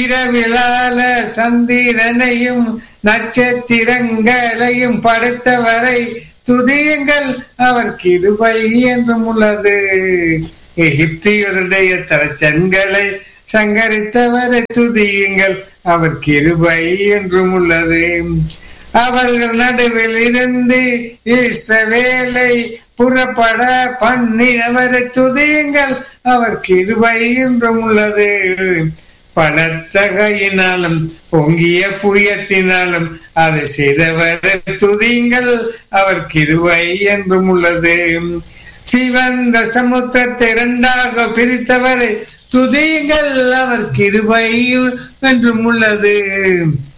இரவிலால சந்திரனையும் நட்சத்திரங்களையும் படைத்தவரை துதியுங்கள், அவர் கிருபை என்றும் உள்ளது. எகிப்தியருடைய தலைச்சன்களை சங்கரித்தவரை துதியுங்கள், அவர் கிருபை என்றும் உள்ளது. அவர்கள் நடுவில் இருந்து இஸ்ரவேலை புறப்பட பண்ணினவரை துதியுங்கள், அவர் கிருபை என்றும் உள்ளது. பலத்த கையினாலும் பொங்கிய புயத்தினாலும் அதை செய்தவரை துதியுங்கள், அவர் கிருபை என்றும் உள்ளது. சிவந்த சமுத்திரத்தை இரண்டாக பிரித்தவரை துதியுங்கள், அவர் கிருபை என்றும் உள்ளது.